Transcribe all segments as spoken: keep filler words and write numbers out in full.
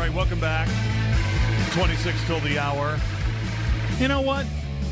right, welcome back. twenty-six till the hour. You know what?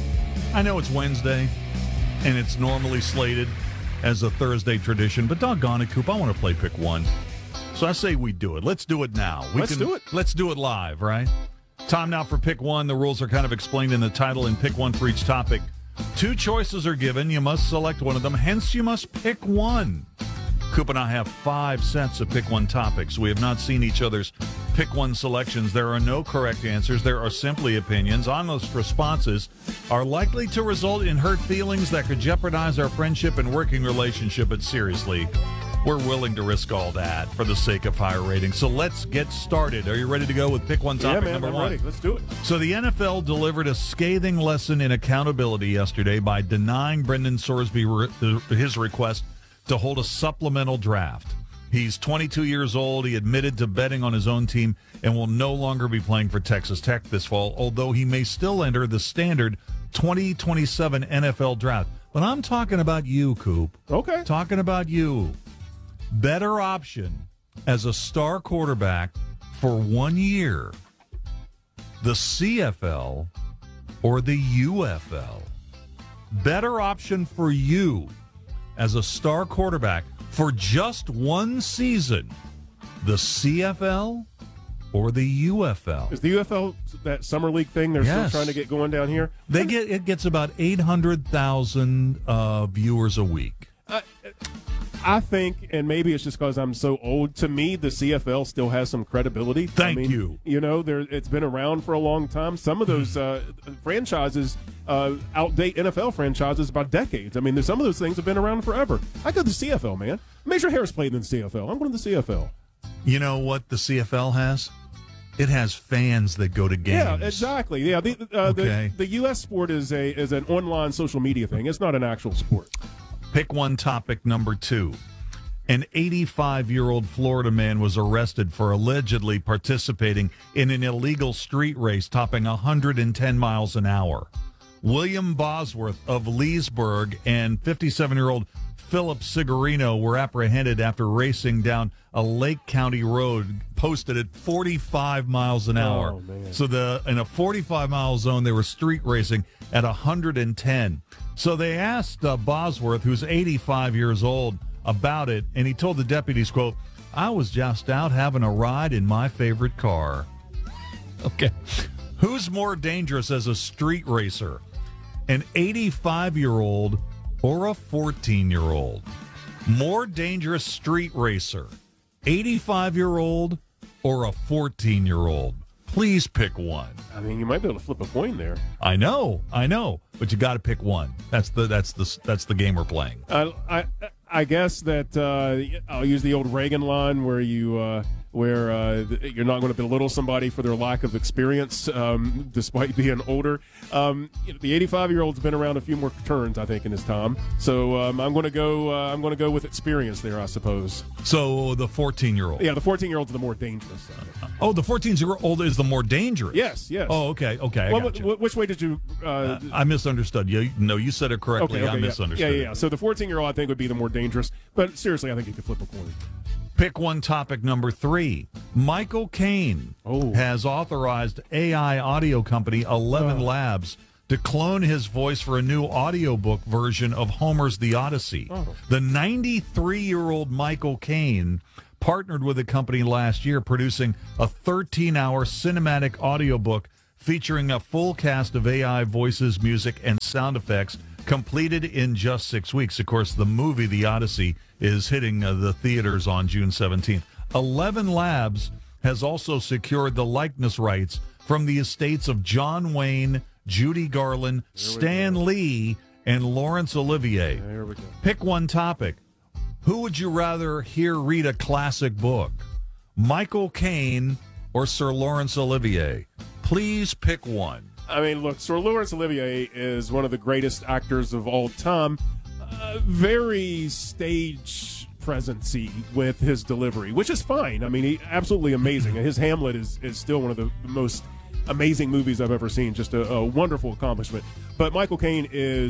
I know it's Wednesday, and it's normally slated as a Thursday tradition, but doggone it, Coop, I want to play Pick One. So I say we do it. Let's do it now. We let's can, do it. Let's do it live, right? Time now for Pick One. The rules are kind of explained in the title, and Pick One for each topic. Two choices are given. You must select one of them. Hence, you must pick one. Coop and I have five sets of Pick One topics. We have not seen each other's Pick One selections. There are no correct answers. There are simply opinions. Honest responses are likely to result in hurt feelings that could jeopardize our friendship and working relationship. But seriously, we're willing to risk all that for the sake of higher ratings. So let's get started. Are you ready to go with Pick One topic yeah, man, number I'm one? ready. Let's do it. So the N F L delivered a scathing lesson in accountability yesterday by denying Brendan Sorsby re- his request to hold a supplemental draft. He's twenty-two years old. He admitted to betting on his own team and will no longer be playing for Texas Tech this fall, although he may still enter the standard twenty twenty-seven N F L draft. But I'm talking about you, Coop. Okay. Talking about you. Better option as a star quarterback for one year, the C F L or the U F L? Better option for you as a star quarterback for just one season, the C F L or the U F L? Is the U F L that summer league thing they're Yes. still trying to get going down here? They get it gets about eight hundred thousand uh, viewers a week. Uh, I think, and maybe it's just because I'm so old, to me, the C F L still has some credibility. Thank I mean, you. You know, there it's been around for a long time. Some of those uh, franchises uh, outdate N F L franchises by decades. I mean, there's, some of those things have been around forever. I go to the C F L, man. Major Harris played in the C F L. I'm going to the C F L. You know what the C F L has? It has fans that go to games. Yeah, exactly. Yeah, the, uh, Okay. the the U S sport is a is an online social media thing. It's not an actual sport. Pick one topic number two. An eighty-five-year-old Florida man was arrested for allegedly participating in an illegal street race topping one hundred ten miles an hour. William Bosworth of Leesburg and fifty-seven-year-old Philip Sigurino were apprehended after racing down a Lake County road posted at forty-five miles an hour. Oh, man. So the in a forty-five mile zone, they were street racing at one hundred ten. So they asked uh, Bosworth, who's eighty-five years old, about it, and he told the deputies, quote, "I was just out having a ride in my favorite car." Okay. Who's more dangerous as a street racer? An eighty-five-year-old or a fourteen-year-old? More dangerous street racer, eighty-five-year-old or a fourteen-year-old? Please pick one. I mean, you might be able to flip a coin there. I know, I know, but you got to pick one. That's the that's the that's the game we're playing. Uh, I I guess that uh, I'll use the old Reagan line where you uh, where uh, you're not going to belittle somebody for their lack of experience, um, despite being older. Um, you know, the eighty-five-year-old's been around a few more turns, I think, in his time. So um, I'm going to go. Uh, I'm going to go with experience there, I suppose. So the fourteen-year-old. Yeah, the fourteen-year-old's the more dangerous. Oh, the fourteen-year-old is the more dangerous. Yes, yes. Oh, okay, okay. I Well, got you. wh- which way did you? Uh, Uh, I misunderstood. You, no, you said it correctly. okay, okay, I yeah. misunderstood. Yeah, yeah, yeah. it. So the fourteen-year-old, I think, would be the more dangerous. But seriously, I think you could flip a coin. Pick one topic number three. Michael Caine Oh. has authorized A I audio company Eleven Oh. Labs to clone his voice for a new audiobook version of Homer's The Odyssey. Oh. The ninety-three-year-old Michael Caine partnered with the company last year, producing a thirteen-hour cinematic audiobook featuring a full cast of A I voices, music, and sound effects, completed in just six weeks. Of course, the movie The Odyssey is hitting uh, the theaters on June seventeenth. Eleven Labs has also secured the likeness rights from the estates of John Wayne, Judy Garland, Stan Lee, and Laurence Olivier. There we go. Pick one topic. Who would you rather hear read a classic book? Michael Caine or Sir Laurence Olivier? Please pick one. I mean, look, Sir Laurence Olivier is one of the greatest actors of all time. Uh, very stage presency with his delivery, which is fine. I mean, he absolutely amazing. His Hamlet is, is still one of the most amazing movies I've ever seen. Just a, a wonderful accomplishment. But Michael Caine is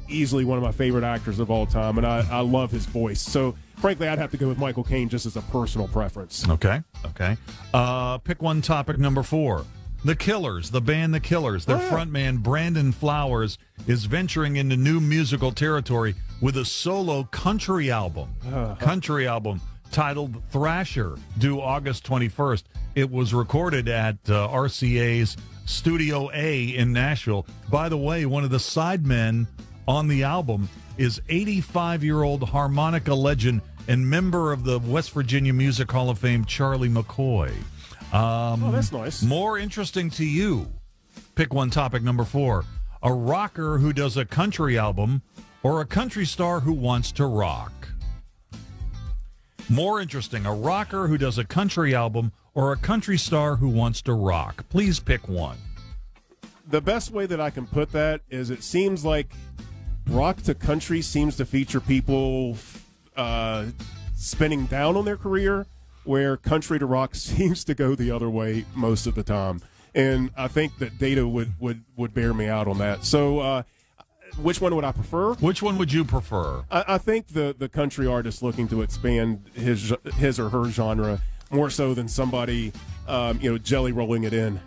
easily one of my favorite actors of all time, and I, I love his voice. So, frankly, I'd have to go with Michael Caine just as a personal preference. Okay, okay. Uh, pick one topic number four. The Killers, the band The Killers. Their Oh, yeah. frontman, Brandon Flowers, is venturing into new musical territory with a solo country album. Uh-huh. Country album titled Thrasher, due August twenty-first. It was recorded at uh, R C A's Studio A in Nashville. By the way, one of the sidemen on the album is eighty-five-year-old harmonica legend and member of the West Virginia Music Hall of Fame, Charlie McCoy. Um, Oh, that's nice. More interesting to you. Pick one topic number four. A rocker who does a country album or a country star who wants to rock. More interesting. A rocker who does a country album or a country star who wants to rock. Please pick one. The best way that I can put that is it seems like rock to country seems to feature people uh, spinning down on their career, where country to rock seems to go the other way most of the time. And I think that data would, would, would bear me out on that. So uh, which one would I prefer? Which one would you prefer? I, I think the, the country artist looking to expand his his or her genre more so than somebody, um, you know, jelly rolling it in,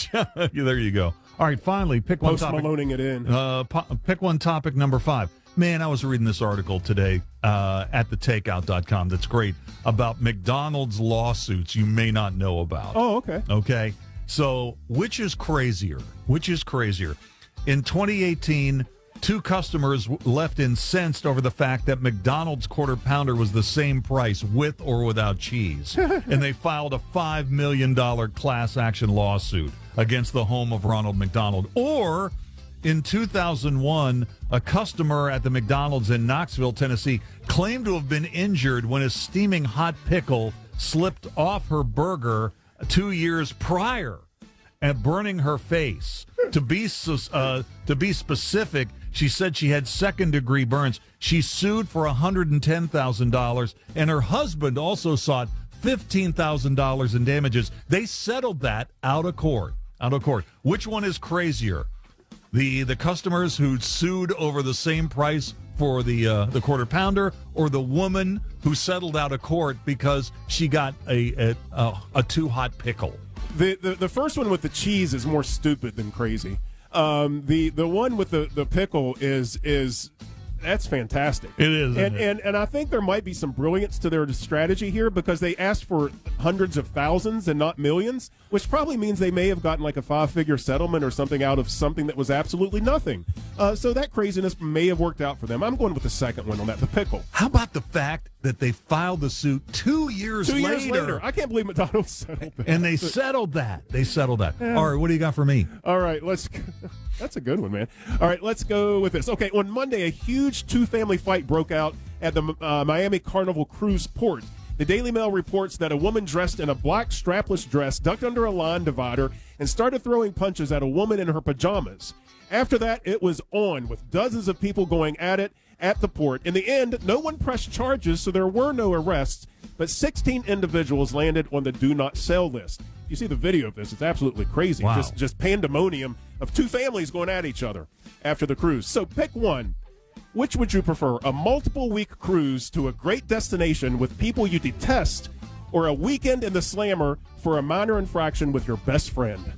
There you go. All right, finally, pick one post topic. Maloning it in. Uh, po- pick one topic number five. Man, I was reading this article today uh, at the takeout dot com that's great about McDonald's lawsuits you may not know about. Oh, okay. Okay. So, which is crazier? Which is crazier? In twenty eighteen, two customers w- left incensed over the fact that McDonald's quarter pounder was the same price with or without cheese. And they filed a five million dollars class action lawsuit against the home of Ronald McDonald. Or in two thousand one, a customer at the McDonald's in Knoxville, Tennessee, claimed to have been injured when a steaming hot pickle slipped off her burger two years prior and burning her face. To be uh, to be specific, she said she had second-degree burns. She sued for one hundred ten thousand dollars, and her husband also sought fifteen thousand dollars in damages. They settled that out of court. Out of court. Which one is crazier? The the customers who sued over the same price for the uh, the quarter pounder, or the woman who settled out of court because she got a a, a, a too hot pickle? The, the the first one with the cheese is more stupid than crazy. Um, the the one with the, the pickle is is that's fantastic. It is, isn't and, it? and and I think there might be some brilliance to their strategy here, because they asked for hundreds of thousands and not millions, which probably means they may have gotten like a five figure settlement or something out of something that was absolutely nothing. Uh, so that craziness may have worked out for them. I'm going with the second one on that, the pickle. How about the fact that they filed the suit two years Two later? years later, I can't believe McDonald's settled that. And they settled that. They settled that. All right, what do you got for me? All right, let's. That's a good one, man. All right, let's go with this. Okay, on Monday, a huge two-family fight broke out at the uh, Miami Carnival Cruise Port. The Daily Mail reports that a woman dressed in a black strapless dress ducked under a line divider and started throwing punches at a woman in her pajamas. After that, it was on, with dozens of people going at it at the port. In the end, no one pressed charges, so there were no arrests, but sixteen individuals landed on the do not sell list. You see the video of this, it's absolutely crazy. Wow. Just just pandemonium of two families going at each other after the cruise. So pick one. Which would you prefer, a multiple week cruise to a great destination with people you detest, or a weekend in the slammer for a minor infraction with your best friend?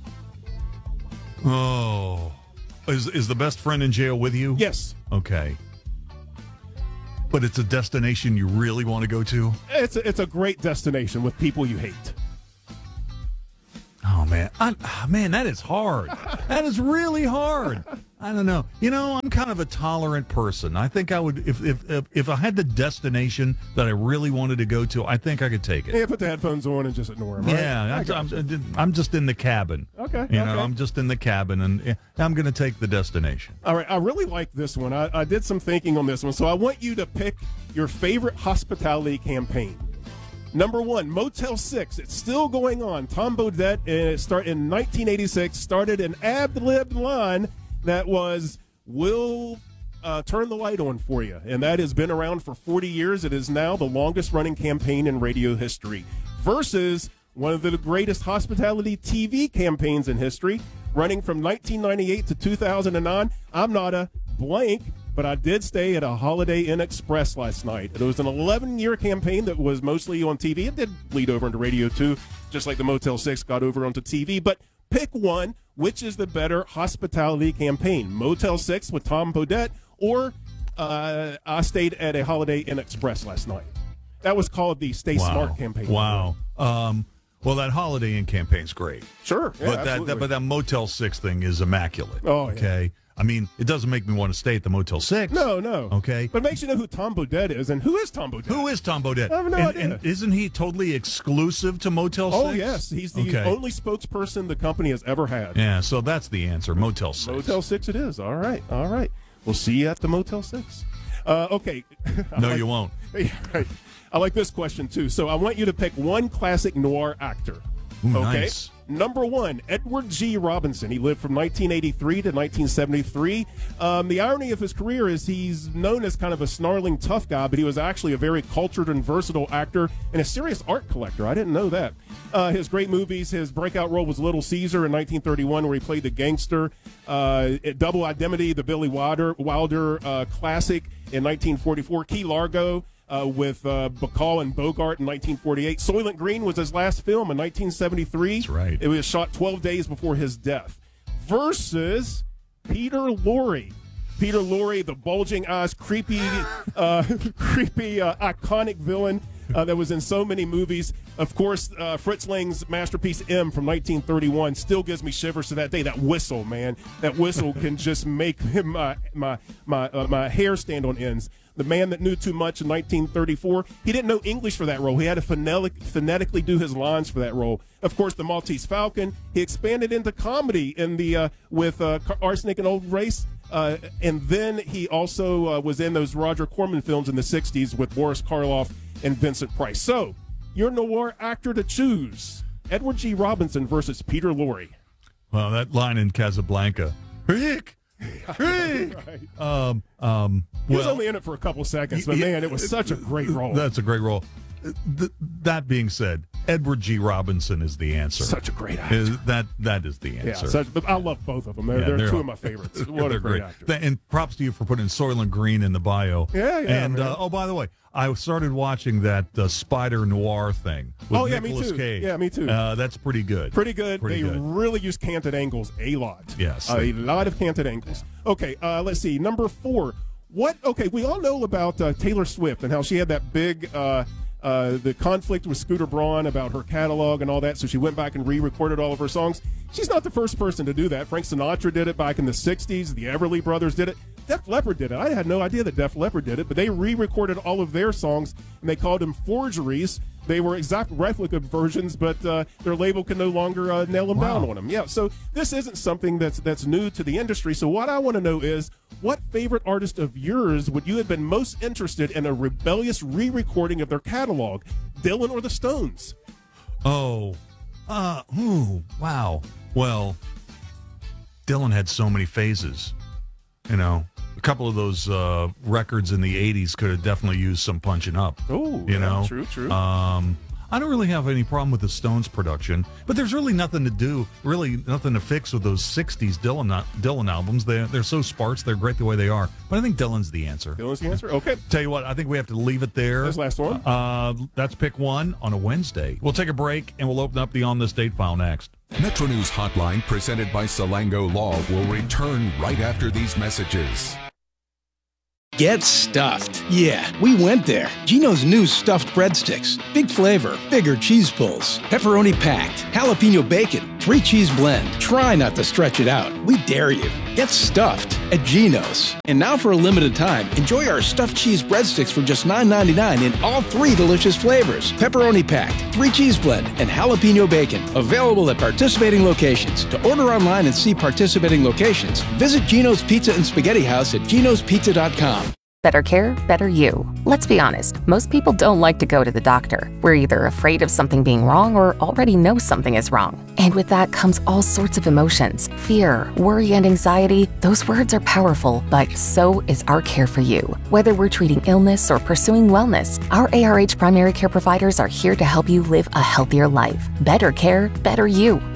Oh. Is, is the best friend in jail with you? Yes. Okay. But it's a destination you really want to go to? It's a, it's a great destination with people you hate. Oh, man. I, man, that is hard. That is really hard. I don't know. You know, I'm kind of a tolerant person. I think I would, if if if, if I had the destination that I really wanted to go to, I think I could take it. Yeah, put the headphones on and just ignore them. Right? Yeah, I I'm, got you. I'm, I'm just in the cabin. Okay, You know, okay. I'm just in the cabin, and eh, I'm going to take the destination. All right, I really like this one. I, I did some thinking on this one, so I want you to pick your favorite hospitality campaign. Number one, Motel six. It's still going on. Tom Bodett, and it start in nineteen eighty-six, started an ad-lib line that was, we'll uh, turn the light on for you. And that has been around for forty years. It is now the longest-running campaign in radio history. Versus one of the greatest hospitality T V campaigns in history, running from nineteen ninety-eight to two thousand nine. I'm not a blank, but but I did stay at a Holiday Inn Express last night. It was an eleven-year campaign that was mostly on T V. It did bleed over into radio, too, just like the Motel six got over onto T V. But pick one. Which is the better hospitality campaign? Motel six with Tom Bodett, or uh, I stayed at a Holiday Inn Express last night. That was called the Stay wow. Smart campaign. Wow. Um, well, that Holiday Inn campaign's great. Sure. Yeah, but that, that but that Motel six thing is immaculate. Oh, yeah. Okay. I mean, it doesn't make me want to stay at the Motel six. No, no. Okay. But it makes you know who Tom Bodett is. And who is Tom Bodett? Who is Tom Bodett? I have no and, idea. And isn't he totally exclusive to Motel six? Oh, yes. He's the okay. only spokesperson the company has ever had. Yeah, so that's the answer, Motel six. Motel six it is. All right. All right. We'll see you at the Motel six. Uh, okay. No, like, you won't. Yeah, right. I like this question, too. So I want you to pick one classic noir actor. Ooh, okay. Nice. Number one, Edward G. Robinson. He lived from nineteen eighty-three to nineteen seventy-three. Um, the irony of his career is he's known as kind of a snarling tough guy, but he was actually a very cultured and versatile actor and a serious art collector. I didn't know that. Uh, his great movies, his breakout role was Little Caesar in nineteen thirty-one, where he played the gangster. Uh, Double Indemnity, the Billy Wilder, Wilder uh, classic in nineteen forty-four. Key Largo. Uh, with uh, Bacall and Bogart in nineteen forty-eight. Soylent Green was his last film in nineteen seventy-three. That's right. It was shot twelve days before his death. Versus Peter Lorre. Peter Lorre, the bulging eyes, creepy, uh, creepy, uh, iconic villain uh, that was in so many movies. Of course, uh, Fritz Lang's masterpiece M from nineteen thirty-one still gives me shivers to that day. That whistle, man, that whistle can just make my my my uh, my hair stand on ends. The Man That Knew Too Much in nineteen thirty-four. He didn't know English for that role. He had to phonetic, phonetically do his lines for that role. Of course, The Maltese Falcon. He expanded into comedy in the uh, with uh, Arsenic and Old Race. Uh, and then he also uh, was in those Roger Corman films in the sixties with Boris Karloff and Vincent Price. So, your noir actor to choose, Edward G. Robinson versus Peter Lorre. Well, that line in Casablanca. Rick! Rick! Right. Um, um, He was well, only in it for a couple seconds, but man, it was such a great role. That's a great role. Th- that being said, Edward G. Robinson is the answer. Such a great actor. Is, that that is the Yeah, answer. such, but I love both of them. They're, Yeah, they're, they're two all- of my favorites. What They're a great, great. actor. Th- And props to you for putting Soylent Green in the bio. Yeah, yeah, And man. uh, oh, by the way, I started watching that uh, Spider Noir thing with Oh, yeah, me Nicolas too. Cage. Yeah, me too. Uh, that's pretty good. Pretty good. Pretty they good. really use canted angles a lot. Yes, A they- lot of canted angles. Okay, uh, let's see. Number four. What? Okay, we all know about uh, Taylor Swift and how she had that big uh, uh, the conflict with Scooter Braun about her catalog and all that. So she went back and re-recorded all of her songs. She's not the first person to do that. Frank Sinatra did it back in the sixties. The Everly Brothers did it. Def Leppard did it. I had no idea that Def Leppard did it, but they re-recorded all of their songs, and they called them forgeries. They were exact replica versions, but uh, their label can no longer uh, nail them Wow. down on them. Yeah, so this isn't something that's that's new to the industry. So what I want to know is, what favorite artist of yours would you have been most interested in a rebellious re-recording of their catalog, Dylan or the Stones? Oh, uh, ooh, wow. Well, Dylan had so many phases. You know, a couple of those uh, records in the eighties could have definitely used some punching up. Oh, you yeah, know, true, true. Um, I don't really have any problem with the Stones production, but there's really nothing to do, really nothing to fix with those sixties Dylan Dylan albums. They they're so sparse, they're great the way they are. But I think Dylan's the answer. Dylan's the answer? Okay. Tell you what, I think we have to leave it there. This last one? Uh, that's pick one on a Wednesday. We'll take a break, and we'll open up the On This Date file next. Metro News Hotline, presented by Salango Law, will return right after these messages. Get stuffed. Yeah, we went there. Geno's new stuffed breadsticks. Big flavor, bigger cheese pulls, pepperoni packed, jalapeno bacon, three cheese blend. Try not to stretch it out. We dare you. Get stuffed at Geno's. And now for a limited time, enjoy our stuffed cheese breadsticks for just nine ninety-nine in all three delicious flavors. Pepperoni packed, three cheese blend, and jalapeno bacon. Available at participating locations. To order online and see participating locations, visit Geno's Pizza and Spaghetti House at genos pizza dot com. Better care, better you. Let's be honest, most people don't like to go to the doctor. We're either afraid of something being wrong or already know something is wrong. And with that comes all sorts of emotions. Fear, worry, and anxiety. Those words are powerful, but so is our care for you. Whether we're treating illness or pursuing wellness, our A R H primary care providers are here to help you live a healthier life. Better care, better you.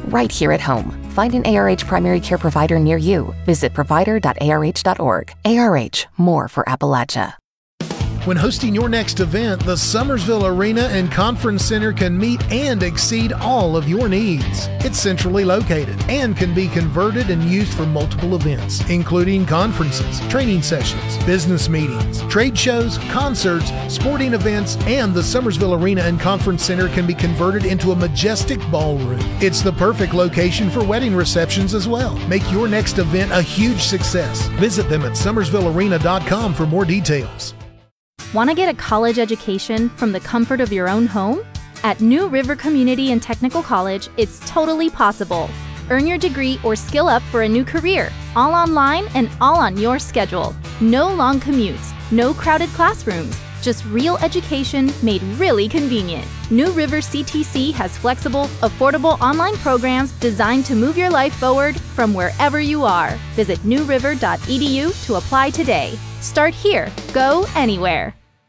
right here at home. Find an A R H primary care provider near you. Visit provider dot A R H dot org. A R H, more for Appalachia. When hosting your next event, the Summersville Arena and Conference Center can meet and exceed all of your needs. It's centrally located and can be converted and used for multiple events, including conferences, training sessions, business meetings, trade shows, concerts, sporting events, and the Summersville Arena and Conference Center can be converted into a majestic ballroom. It's the perfect location for wedding receptions as well. Make your next event a huge success. Visit them at summersville arena dot com for more details. Want to get a college education from the comfort of your own home? At New River Community and Technical College, it's totally possible. Earn your degree or skill up for a new career, all online and all on your schedule. No long commutes, no crowded classrooms, just real education made really convenient. New River C T C has flexible, affordable online programs designed to move your life forward from wherever you are. Visit new river dot e d u to apply today. Start here. Go anywhere.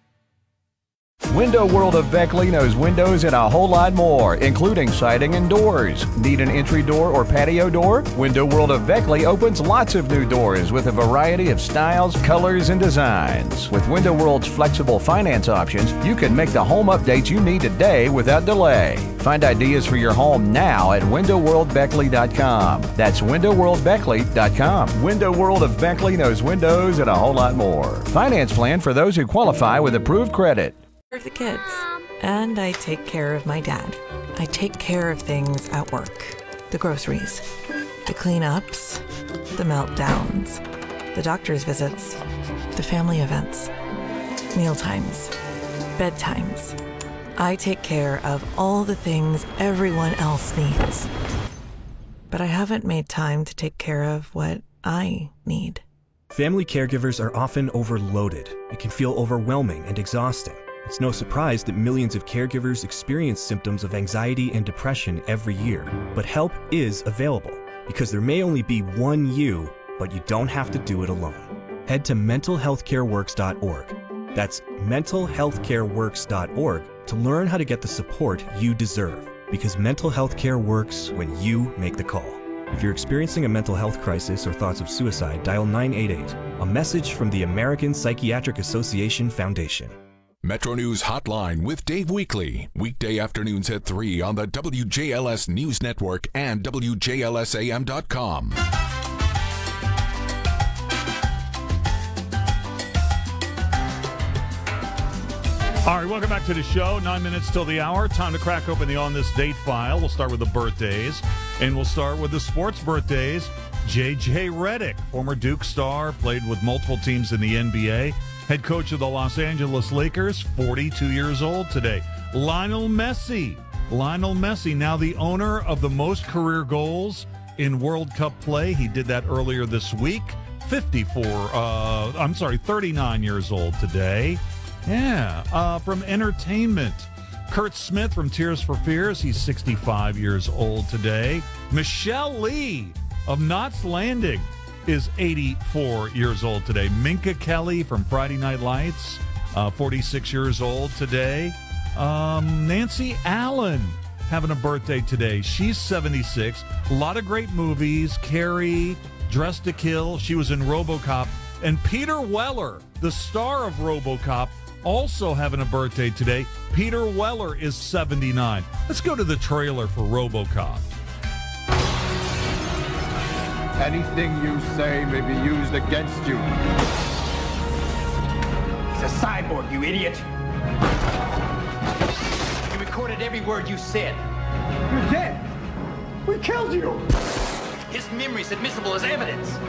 Window World of Beckley knows windows and a whole lot more, including siding and doors. Need an entry door or patio door? Window World of Beckley opens lots of new doors with a variety of styles, colors, and designs. With Window World's flexible finance options, you can make the home updates you need today without delay. Find ideas for your home now at window world beckley dot com. That's window world beckley dot com. Window World of Beckley knows windows and a whole lot more. Finance plan for those who qualify with approved credit. The kids, and I take care of my dad. I take care of things at work. The groceries, the cleanups, the meltdowns, the doctor's visits, the family events, mealtimes, bedtimes. I take care of all the things everyone else needs. But I haven't made time to take care of what I need. Family caregivers are often overloaded. It can feel overwhelming and exhausting. It's no surprise that millions of caregivers experience symptoms of anxiety and depression every year. But help is available, because there may only be one you, but you don't have to do it alone. Head to mental health care works dot org. That's mental health care works dot org to learn how to get the support you deserve, because mental health care works when you make the call. If you're experiencing a mental health crisis or thoughts of suicide, dial nine eight eight, a message from the American Psychiatric Association Foundation. Metro News Hotline with Dave Weekly. Weekday afternoons at three on the W J L S News Network and W J L S A M dot com. All right, welcome back to the show. Nine minutes till the hour. Time to crack open the On This Date file. We'll start with the birthdays, and we'll start with the sports birthdays. J J Redick, former Duke star, played with multiple teams in the N B A. Head coach of the Los Angeles Lakers, forty-two years old today. Lionel Messi. Lionel Messi, now the owner of the most career goals in World Cup play. He did that earlier this week. fifty-four, uh, I'm sorry, thirty-nine years old today. Yeah, uh, from entertainment. Kurt Smith from Tears for Fears. He's sixty-five years old today. Michelle Lee of Knots Landing is eighty-four years old today. Minka Kelly from Friday Night Lights, uh, forty-six years old today. Um, Nancy Allen having a birthday today. She's seventy-six. A lot of great movies. Carrie, Dressed to Kill. She was in RoboCop. And Peter Weller, the star of RoboCop, also having a birthday today. Peter Weller is seventy-nine. Let's go to the trailer for RoboCop. Anything you say may be used against you. He's a cyborg, you idiot. He recorded every word you said. You're dead. We killed you. His memory's admissible as evidence.